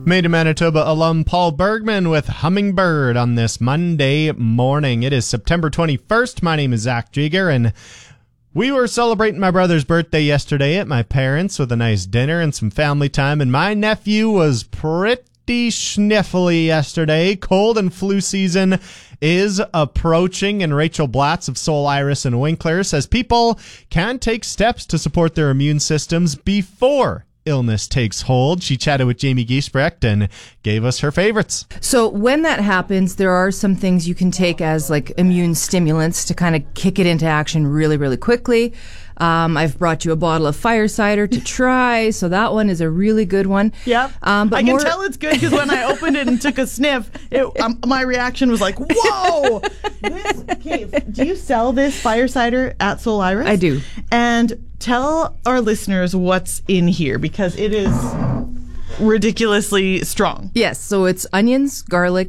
Made in Manitoba alum Paul Bergman with Hummingbird on this Monday morning. It is September 21st. My name is Zach Jigger, and we were celebrating my brother's birthday yesterday at my parents' with a nice dinner and some family time, and my nephew was pretty sniffly yesterday. Cold and flu season is approaching, and Rachel Blatz of Soul Iris and Winkler says people can take steps to support their immune systems before illness takes hold. She chatted with Jamie Giesbrecht and gave us her favorites. So when that happens, there are some things you can take as like immune stimulants to kind of kick it into action really, really quickly. I've brought you a bottle of fire cider to try, so that one is a really good one. Yep. But I can tell it's good because when I opened it and took a sniff, my reaction was like, whoa! Do you sell this fire cider at Soul Iris? I do. And tell our listeners what's in here because it is ridiculously strong. Yes, so it's onions, garlic,